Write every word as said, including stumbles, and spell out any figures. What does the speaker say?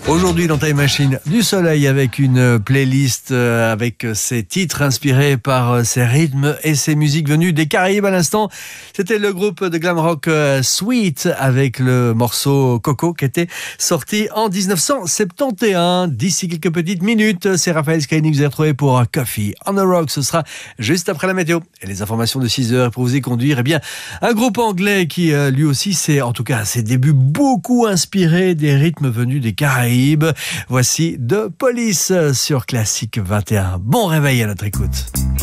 Aujourd'hui dans Time Machine, du soleil avec une playlist avec ses titres inspirés par ses rythmes et ses musiques venues des Caraïbes à l'instant. C'était le groupe de glam rock Sweet avec le morceau Coco qui était sorti en dix-neuf cent soixante et onze. D'ici quelques petites minutes, c'est Raphaël Skyny que vous avez retrouvé pour Coffee on the Rock. Ce sera juste après la météo et les informations de six heures pour vous y conduire. Eh bien, un groupe anglais qui lui aussi, c'est en tout cas à ses débuts beaucoup inspiré des rythmes venus des Caraïbes. Voici The Police sur Classique vingt et un. Bon réveil à notre écoute.